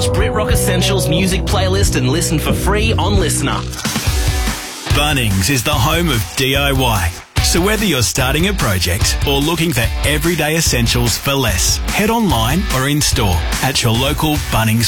Search Brit Rock Essentials music playlist and listen for free on Listener. Bunnings is the home of DIY. So whether you're starting a project or looking for everyday essentials for less, head online or in store at your local Bunnings